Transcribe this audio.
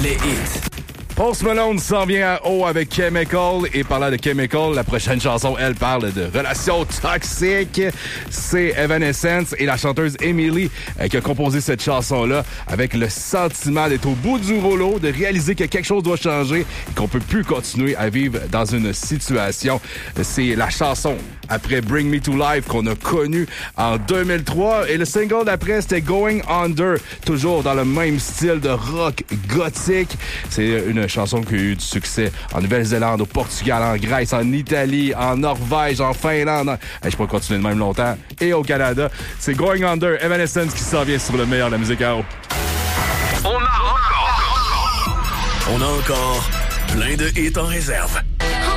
les hits. Post Malone s'en vient à haut avec Chemical. Et parlant de Chemical, la prochaine chanson, elle parle de relations toxiques. C'est Evanescence et la chanteuse Emily qui a composé cette chanson-là avec le sentiment d'être au bout du rouleau, de réaliser que quelque chose doit changer et qu'on peut plus continuer à vivre dans une situation. C'est la chanson après Bring Me to Life qu'on a connue en 2003 et le single d'après c'était Going Under, toujours dans le même style de rock gothique. C'est une chanson qui a eu du succès en Nouvelle-Zélande, au Portugal, en Grèce, en Italie, en Norvège, en Finlande. Je peux continuer de même longtemps. Et au Canada, c'est Going Under, Evanescence qui s'en vient sur le meilleur de la musique à eau. On a encore plein de hits en réserve.